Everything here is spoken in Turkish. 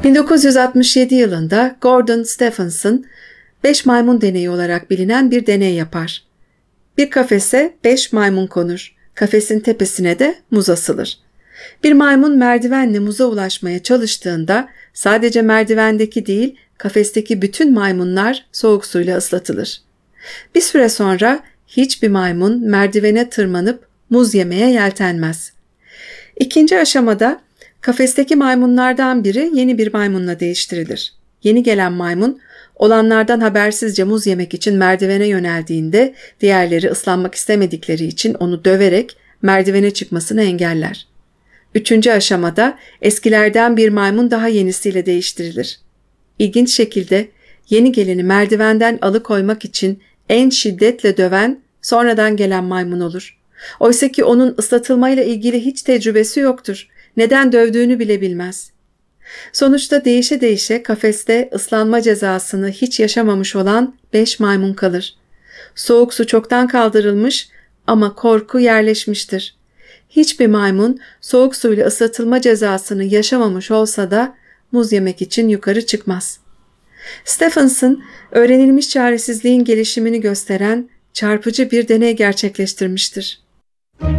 1967 yılında Gordon Stephenson 5 maymun deneyi olarak bilinen bir deney yapar. Bir kafese 5 maymun konur. Kafesin tepesine de muz asılır. Bir maymun merdivenle muza ulaşmaya çalıştığında sadece merdivendeki değil, kafesteki bütün maymunlar soğuk suyla ıslatılır. Bir süre sonra hiçbir maymun merdivene tırmanıp muz yemeye yeltenmez. İkinci aşamada kafesteki maymunlardan biri yeni bir maymunla değiştirilir. Yeni gelen maymun olanlardan habersizce muz yemek için merdivene yöneldiğinde diğerleri ıslanmak istemedikleri için onu döverek merdivene çıkmasını engeller. Üçüncü aşamada eskilerden bir maymun daha yenisiyle değiştirilir. İlginç şekilde yeni geleni merdivenden alıkoymak için en şiddetle döven sonradan gelen maymun olur. Oysa ki onun ıslatılmayla ilgili hiç tecrübesi yoktur. Neden dövdüğünü bile bilmez. Sonuçta değişe değişe kafeste ıslanma cezasını hiç yaşamamış olan 5 maymun kalır. Soğuk su çoktan kaldırılmış ama korku yerleşmiştir. Hiçbir maymun soğuk suyla ıslatılma cezasını yaşamamış olsa da muz yemek için yukarı çıkmaz. Stephenson, öğrenilmiş çaresizliğin gelişimini gösteren çarpıcı bir deney gerçekleştirmiştir.